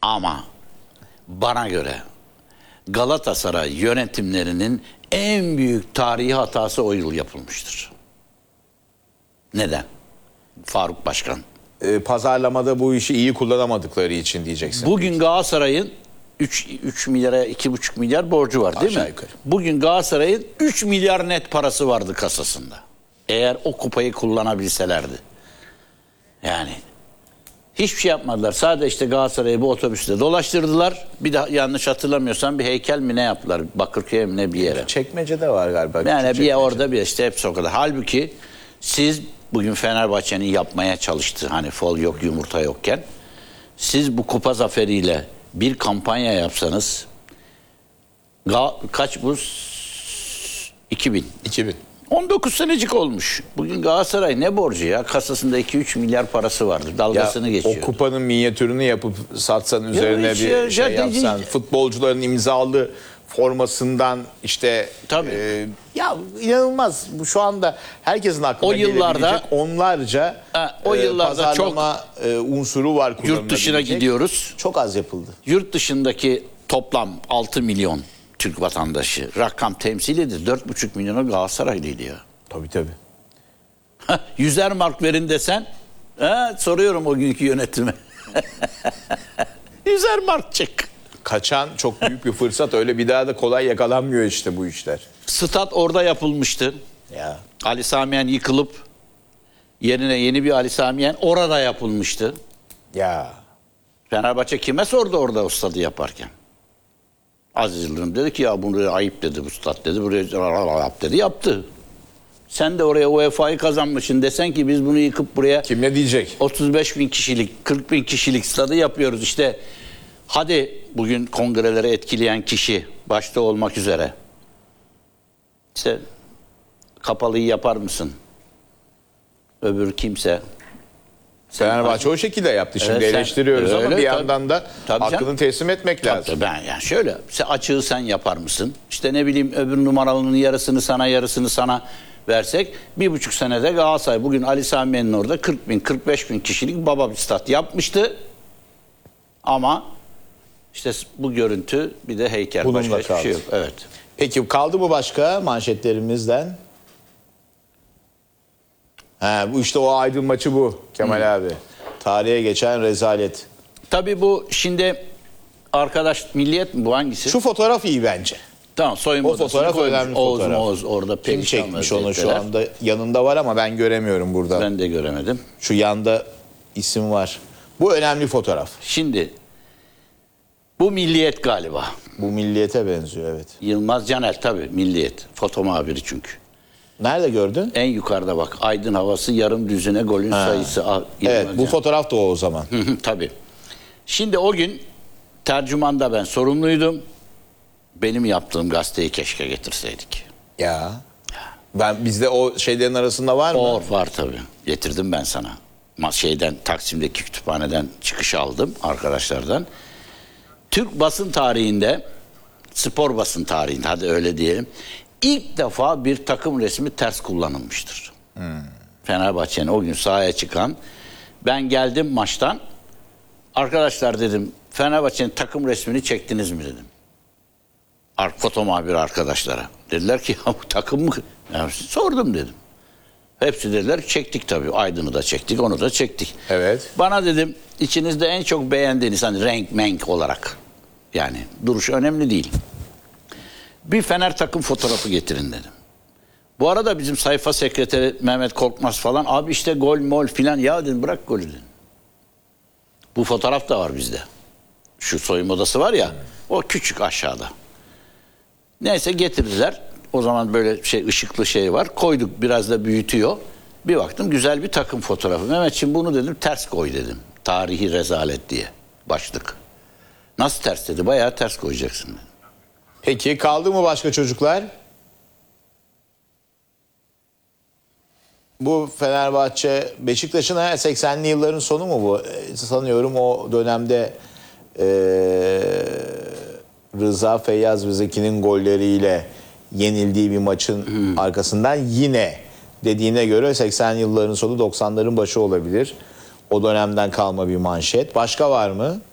Ama bana göre Galatasaray yönetimlerinin en büyük tarihi hatası o yıl yapılmıştır. Neden? Faruk Başkan. Pazarlamada bu işi iyi kullanamadıkları için diyeceksin. Bugün Galatasaray'ın 3 milyara 2,5 milyar borcu var değil Aşağı mi? yukarı. Bugün Galatasaray'ın 3 milyar net parası vardı kasasında. Eğer o kupayı kullanabilselerdi. Yani hiçbir şey yapmadılar. Sadece işte Galatasaray'ı bu otobüste dolaştırdılar. Bir de yanlış hatırlamıyorsam bir heykel mi ne yaptılar? Bakırköy'e mi ne bir yere. Çekmece'de var galiba. Yani bir orada bir işte hepsi o kadar. Halbuki siz bugün Fenerbahçe'nin yapmaya çalıştığı hani fol yok yumurta yokken siz bu kupa zaferiyle bir kampanya yapsanız kaç bu? 2000. 19 senecik olmuş. Bugün Galatasaray ne borcu ya? Kasasında 2-3 milyar parası vardı. Dalgasını geçiyor. O kupanın minyatürünü yapıp satsan üzerine hiç bir şey ya, yapsan. Futbolcuların imzalı formasından işte ya inanılmaz. Bu şu anda herkesin aklına o yıllarda gelebilecek onlarca o yıllarda pazarlama unsuru var. Yurt dışına gidiyoruz. Çok az yapıldı. Yurt dışındaki toplam 6 milyon Türk vatandaşı rakam temsil ediyor. 4,5 milyonu Galatasaraylıydı ya. Tabii tabii. 100'er mark verin desen soruyorum o günkü yönetime. 100'er mark çık. Kaçan çok büyük bir fırsat. Öyle bir daha da kolay yakalanmıyor işte bu işler. Stat orada yapılmıştı. Ya. Ali Samiyen yıkılıp yerine yeni bir Ali Samiyen orada yapılmıştı. Ya. Fenerbahçe kime sordu orada o stadı yaparken? Aziz Yıldırım dedi ki ya bunu ayıp dedi bu stat dedi. Buraya yap dedi yaptı. Sen de oraya UEFA'yı kazanmışsın desen ki biz bunu yıkıp buraya Kim ne diyecek? 35 bin kişilik 40 bin kişilik stadı yapıyoruz. İşte hadi bugün kongreleri etkileyen kişi başta olmak üzere. İşte kapalıyı yapar mısın? Öbür kimse. Fenerbahçe o şekilde yaptı. Şimdi Evet, eleştiriyoruz ama öyle, bir tabii. yandan da Tabii hakkını canım. teslim etmek lazım. Tabii ben yani şöyle açığı sen yapar mısın? İşte ne bileyim öbür numaralının yarısını sana yarısını sana versek 1,5 senede Galatasaray bugün Ali Samiyen'in orada 40 bin 45 bin kişilik baba bir stat yapmıştı. Ama işte bu görüntü bir de heykel Bununla başka hiçbir kaldı. şey yok. Evet. Peki kaldı mı başka manşetlerimizden? Bu işte o Aydın maçı bu Kemal abi. Tarihe geçen rezalet. Tabii bu şimdi arkadaş Milliyet mi bu hangisi? Şu fotoğraf iyi bence. Tamam soyunma O odasını fotoğraf koymuş. önemli Oğuz fotoğraf. Moğuz orada Kim perişan çekmiş onu şu vaziyetteler. anda? Yanında var ama ben göremiyorum burada. Ben de göremedim. Şu yanda isim var. Bu önemli fotoğraf. Şimdi bu Milliyet galiba. Bu Milliyet'e benziyor evet. Yılmaz Caner tabii Milliyet. Foto muhabiri çünkü. Nerede gördün? En yukarıda bak. Aydın havası yarım düzine golün sayısı. Evet bu fotoğraf da o zaman. Tabii. Şimdi o gün tercümanda ben sorumluydum. Benim yaptığım gazeteyi keşke getirseydik. Ya. Bizde o şeylerin arasında var mı? Var tabii. Getirdim ben sana. Taksim'deki kütüphaneden çıkış aldım arkadaşlardan. Türk basın tarihinde, spor basın tarihinde hadi öyle diyelim. İlk defa bir takım resmi ters kullanılmıştır. Fenerbahçe'nin o gün sahaya çıkan. Ben geldim maçtan. Arkadaşlar dedim Fenerbahçe'nin takım resmini çektiniz mi dedim. Foto muhabiri arkadaşlara. Dediler ki ya bu takım mı? Yani sordum dedim. Hepsi dediler çektik tabii. Aydın'ı da çektik, onu da çektik. Evet. Bana dedim içinizde en çok beğendiğiniz hani renk menk olarak yani duruş önemli değil. Bir Fener takım fotoğrafı getirin dedim. Bu arada bizim sayfa sekreteri Mehmet Korkmaz falan abi işte gol mol filan ya dedim bırak golü dedim. Bu fotoğraf da var bizde. Şu soyunma odası var ya o küçük aşağıda. Neyse getirdiler. O zaman böyle ışıklı şey var. Koyduk biraz da büyütüyor. Bir baktım güzel bir takım fotoğrafı. Mehmetciğim bunu dedim ters koy dedim. Tarihi rezalet diye başlık. Nasıl ters dedi? Bayağı ters koyacaksın dedim. Peki kaldı mı başka çocuklar? Bu Fenerbahçe Beşiktaş'ın 80'li yılların sonu mu bu? Sanıyorum o dönemde Rıza Feyyaz ve Zeki'nin golleriyle yenildiği bir maçın arkasından yine dediğine göre 80 yılların sonu 90'ların başı olabilir. O dönemden kalma bir manşet. Başka var mı?